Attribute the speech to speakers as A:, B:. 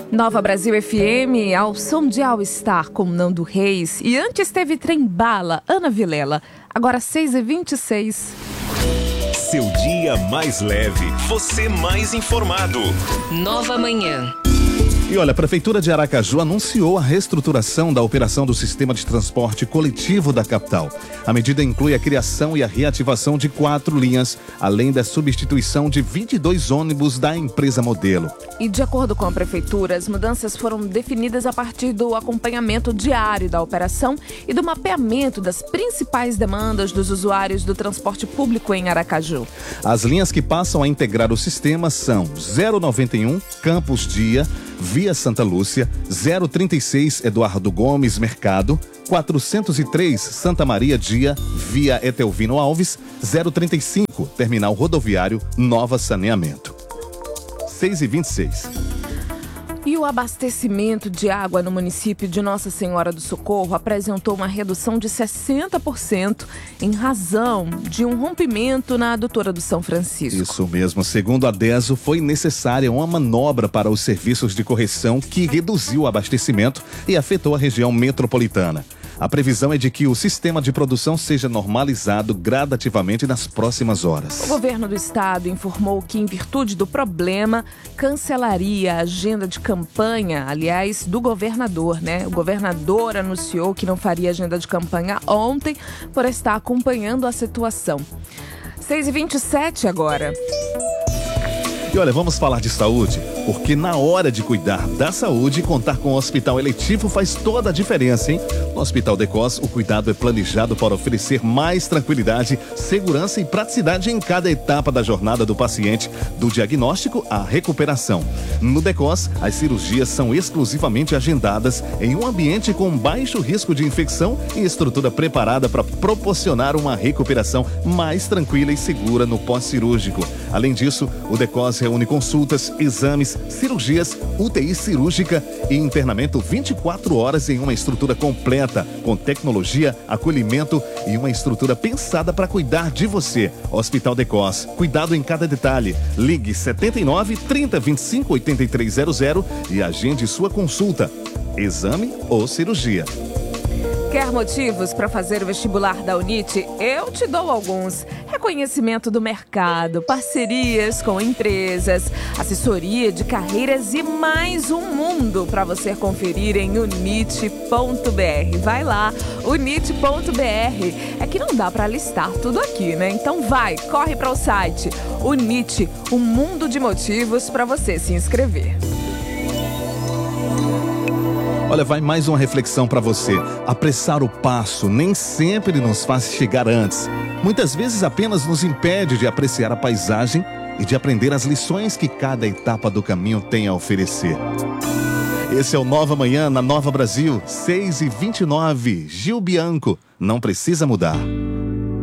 A: Nova Brasil FM, ao som de All Star com Nando Reis. E antes teve Trem Bala, Ana Vilela. Agora 6h26.
B: Seu dia mais leve, você mais informado.
C: Nova Manhã.
D: E olha, a Prefeitura de Aracaju anunciou a reestruturação da operação do sistema de transporte coletivo da capital. A medida inclui a criação e a reativação de 4 linhas, além da substituição de 22 ônibus da empresa modelo.
A: E de acordo com a Prefeitura, as mudanças foram definidas a partir do acompanhamento diário da operação e do mapeamento das principais demandas dos usuários do transporte público em Aracaju.
D: As linhas que passam a integrar o sistema são 091 Campos Dia, Via Santa Lúcia, 036 Eduardo Gomes Mercado, 403 Santa Maria Dia, Via Etelvino Alves, 035 Terminal Rodoviário Nova Saneamento. 6h26.
A: E o abastecimento de água no município de Nossa Senhora do Socorro apresentou uma redução de 60% em razão de um rompimento na adutora do São Francisco.
D: Isso mesmo. Segundo a DESO, foi necessária uma manobra para os serviços de correção que reduziu o abastecimento e afetou a região metropolitana. A previsão é de que o sistema de produção seja normalizado gradativamente nas próximas horas.
A: O governo do estado informou que, em virtude do problema, cancelaria a agenda de campanha, aliás, do governador, né? O governador anunciou que não faria agenda de campanha ontem por estar acompanhando a situação. 6h27 agora.
D: E olha, vamos falar de saúde, porque na hora de cuidar da saúde, contar com o Hospital Eletivo faz toda a diferença, hein? No Hospital Decos, o cuidado é planejado para oferecer mais tranquilidade, segurança e praticidade em cada etapa da jornada do paciente, do diagnóstico à recuperação. No Decos, as cirurgias são exclusivamente agendadas em um ambiente com baixo risco de infecção e estrutura preparada para proporcionar uma recuperação mais tranquila e segura no pós-cirúrgico. Além disso, o Decos reúne consultas, exames, cirurgias, UTI cirúrgica e internamento 24 horas em uma estrutura completa, com tecnologia, acolhimento e uma estrutura pensada para cuidar de você. Hospital Decos, cuidado em cada detalhe. Ligue 79 30 25 8300 e agende sua consulta, exame ou cirurgia.
A: Quer motivos para fazer o vestibular da UNIT? Eu te dou alguns. Reconhecimento do mercado, parcerias com empresas, assessoria de carreiras e mais um mundo para você conferir em unit.br. Vai lá, unit.br. É que não dá para listar tudo aqui, né? Então vai, corre para o site UNIT, um mundo de motivos para você se inscrever.
D: Olha, vai mais uma reflexão para você. Apressar o passo nem sempre nos faz chegar antes. Muitas vezes apenas nos impede de apreciar a paisagem e de aprender as lições que cada etapa do caminho tem a oferecer. Esse é o Nova Manhã na Nova Brasil, 6h29. Gil Bianco, não precisa mudar.